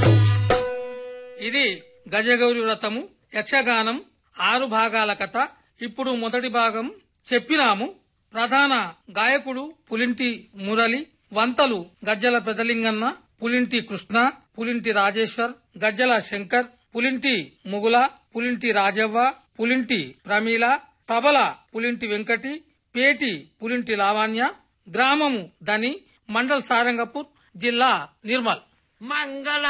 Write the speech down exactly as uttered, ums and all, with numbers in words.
ఇది గజగౌరి వ్రతము యక్షగానం ఆరు భాగాల కథ. ఇప్పుడు మొదటి భాగం చెప్పినాము. ప్రధాన గాయకుడు పులింటి మురళి, వంతలు గజ్జల పెదలింగన్న, పులింటి కృష్ణ, పులింటి రాజేశ్వర్, గజ్జల శంకర్, పులింటి ముగుల, పులింటి రాజవ్వ, పులింటి ప్రమీల, తబల పులింటి వెంకటి, పేటి పులింటి లావణ్య, గ్రామము దని, మండల్ సారంగపూర్, జిల్లా నిర్మల్. మంగళ